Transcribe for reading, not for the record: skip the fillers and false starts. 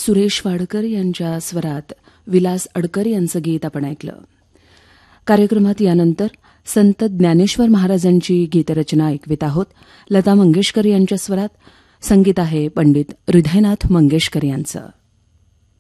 सुरेश वाडकर यांच्या स्वरात विलास अडकर यांचं गीत आपण ऐकलं. कार्यक्रमात यानंतर संत ज्ञानेश्वर महाराजांची गीतरचना ऐकवित आहोत. लता मंगेशकर यांच्या स्वरात संगीत आहे पंडित हृदयनाथ मंगेशकर यांचं.